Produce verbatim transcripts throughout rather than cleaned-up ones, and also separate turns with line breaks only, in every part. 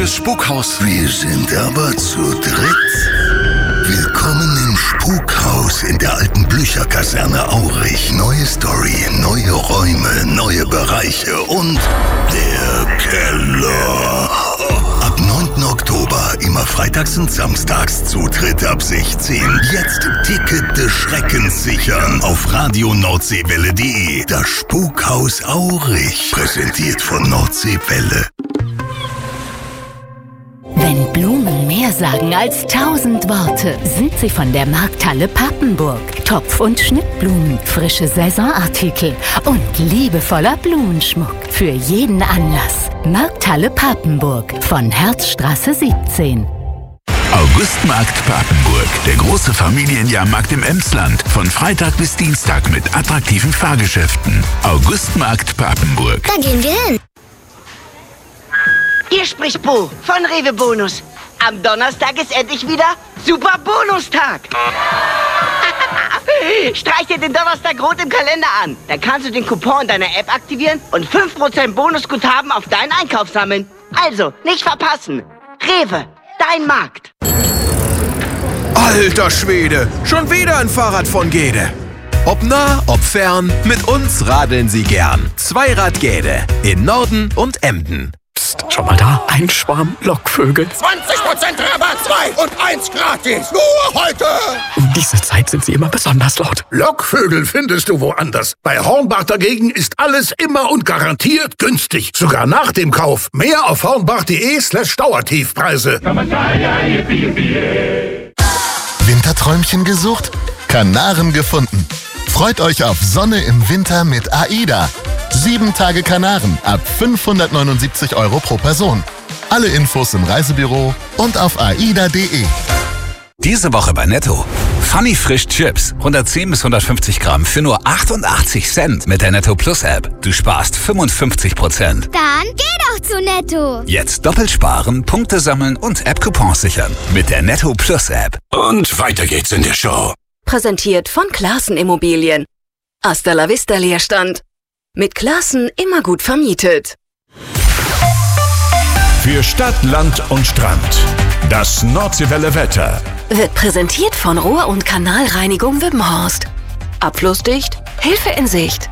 des Spukhaus.
Wir sind aber zu dritt. Willkommen im Spukhaus in der alten Blücherkaserne Aurich. Neue Story, neue Räume, neue Bereiche und der Keller. Ab neunten Oktober, immer freitags und samstags, Zutritt ab sechzehn. Jetzt Ticket des Schreckens sichern auf radio nordseewelle punkt de. Das Spukhaus Aurich, präsentiert von Nordseewelle.
Wenn Blumen mehr sagen als tausend Worte, sind sie von der Markthalle Papenburg. Topf- und Schnittblumen, frische Saisonartikel und liebevoller Blumenschmuck für jeden Anlass. Markthalle Papenburg von Herzstraße siebzehn.
Augustmarkt Papenburg, der große Familienjahrmarkt im Emsland. Von Freitag bis Dienstag mit attraktiven Fahrgeschäften. Augustmarkt Papenburg.
Da gehen wir hin.
Hier spricht Bo von Rewe Bonus. Am Donnerstag ist endlich wieder Super Bonustag. Streich dir den Donnerstag rot im Kalender an. Da kannst du den Coupon in deiner App aktivieren und fünf Prozent Bonusguthaben auf deinen Einkauf sammeln. Also, nicht verpassen. Rewe, dein Markt.
Alter Schwede, schon wieder ein Fahrrad von Gede. Ob nah, ob fern, mit uns radeln Sie gern. Zweirad Gede in Norden und Emden.
Psst, schon mal da? Ein Schwarm Lockvögel.
zwanzig Prozent Rabatt, zwei und eins gratis. Nur heute.
Um diese Zeit sind sie immer besonders laut.
Lockvögel findest du woanders. Bei Hornbach dagegen ist alles immer und garantiert günstig. Sogar nach dem Kauf. Mehr auf hornbach.de slash Dauertiefpreise.
Winterträumchen gesucht? Kanaren gefunden. Freut euch auf Sonne im Winter mit AIDA. Sieben Tage Kanaren ab fünfhundertneunundsiebzig Euro pro Person. Alle Infos im Reisebüro und auf aida punkt de.
Diese Woche bei Netto. Funny Frisch Chips. hundertzehn bis hundertfünfzig Gramm für nur achtundachtzig Cent mit der Netto Plus App. Du sparst fünfundfünfzig Prozent.
Dann geh doch zu Netto.
Jetzt doppelt sparen, Punkte sammeln und App-Coupons sichern. Mit der Netto Plus App.
Und weiter geht's in der Show.
Präsentiert von Classen Immobilien. Hasta la vista Leerstand. Mit Classen immer gut vermietet.
Für Stadt, Land und Strand. Das Nordseewelle Wetter.
Wird präsentiert von Rohr- und Kanalreinigung Wippenhorst. Abflussdicht, Hilfe in Sicht.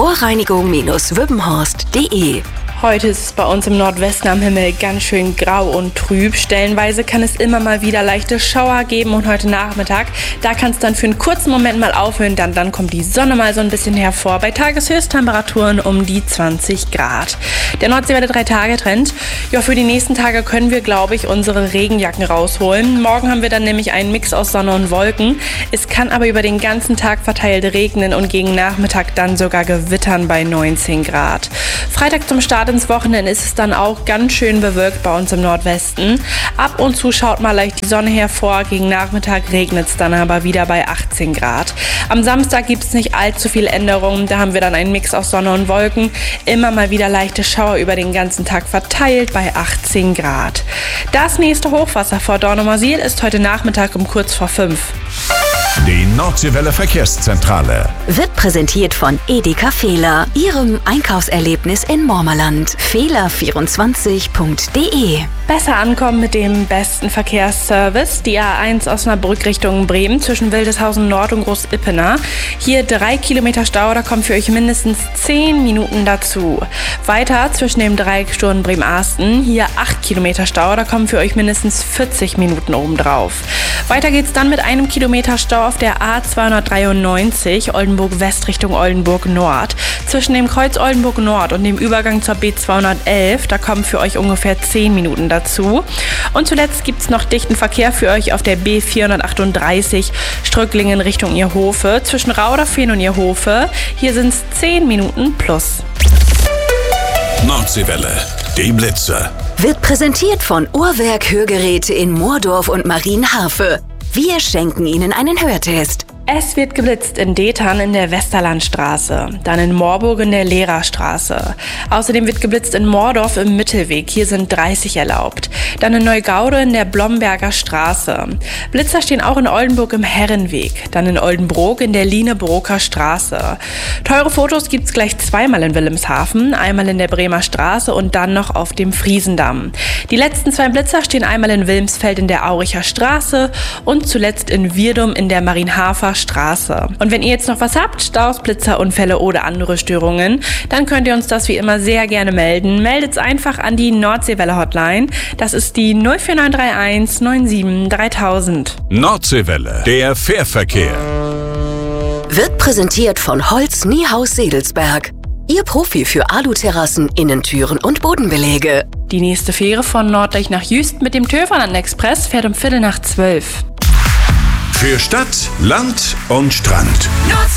Rohrreinigung-wippenhorst punkt de.
Heute ist es bei uns im Nordwesten am Himmel ganz schön grau und trüb. Stellenweise kann es immer mal wieder leichte Schauer geben und heute Nachmittag, da kann es dann für einen kurzen Moment mal aufhören, dann, dann kommt die Sonne mal so ein bisschen hervor bei Tageshöchsttemperaturen um die zwanzig Grad. Der Nordseewelle drei-Tage-Trend, ja, für die nächsten Tage können wir, glaube ich, unsere Regenjacken rausholen. Morgen haben wir dann nämlich einen Mix aus Sonne und Wolken. Es kann aber über den ganzen Tag verteilt regnen und gegen Nachmittag dann sogar gewittern bei neunzehn Grad. Freitag zum Start ins Wochenende ist es dann auch ganz schön bewölkt bei uns im Nordwesten. Ab und zu schaut mal leicht die Sonne hervor, gegen Nachmittag regnet es dann aber wieder bei achtzehn Grad. Am Samstag gibt es nicht allzu viele Änderungen, da haben wir dann einen Mix aus Sonne und Wolken. Immer mal wieder leichte Schauer über den ganzen Tag verteilt bei achtzehn Grad. Das nächste Hochwasser vor Dornumersiel ist heute Nachmittag um kurz vor fünf.
Die Nordseewelle Verkehrszentrale
Wird präsentiert von Edeka Fehler, Ihrem Einkaufserlebnis in Mormerland. Fehler vierundzwanzig punkt de.
Besser ankommen mit dem besten Verkehrsservice. Die A eins Osnabrück Richtung Bremen zwischen Wildeshausen Nord und Groß-Ippener. Hier drei Kilometer Stau, da kommen für euch mindestens zehn Minuten dazu. Weiter zwischen dem Dreiecksturm Bremen-Arsten. Hier acht Kilometer Stau, da kommen für euch mindestens vierzig Minuten obendrauf. Weiter geht's dann mit einem Kilometer Stau auf der A zweihundertdreiundneunzig Oldenburg West Richtung Oldenburg Nord. Zwischen dem Kreuz Oldenburg Nord und dem Übergang zur B zweihundertelf, da kommen für euch ungefähr zehn Minuten dazu. Und zuletzt gibt es noch dichten Verkehr für euch auf der B vierhundertachtunddreißig Strücklingen Richtung Ierhofe. Zwischen Rauderfehn und Ierhofe, hier sind es zehn Minuten plus.
Nordseewelle, die Blitze.
Wird präsentiert von Uhrwerk Hörgeräte in Moordorf und Marienharfe. Wir schenken Ihnen einen Hörtest.
Es wird geblitzt in Detern in der Westerlandstraße, dann in Moorburg in der Lehrerstraße. Außerdem wird geblitzt in Moordorf im Mittelweg, hier sind dreißig erlaubt. Dann in Neugaude in der Blomberger Straße. Blitzer stehen auch in Oldenburg im Herrenweg, dann in Oldenbrook in der Lienebroker Straße. Teure Fotos gibt's gleich zweimal in Wilhelmshaven, einmal in der Bremer Straße und dann noch auf dem Friesendamm. Die letzten zwei Blitzer stehen einmal in Wilmsfeld in der Auricher Straße und zuletzt in Wirdum in der Marienhafer Straße. Und wenn ihr jetzt noch was habt, Staus, Blitzerunfälle oder andere Störungen, dann könnt ihr uns das wie immer sehr gerne melden. Meldet's einfach an die Nordseewelle-Hotline. Das ist die null vier neun drei eins neun sieben dreitausend.
Nordseewelle, der Fährverkehr.
Wird präsentiert von Holz Niehaus Sedelsberg. Ihr Profi für Aluterrassen, Innentüren und Bodenbeläge.
Die nächste Fähre von Norddeich nach Jüst mit dem Töferland-Express fährt um Viertel nach zwölf.
Für Stadt, Land und Strand.
Nordsee.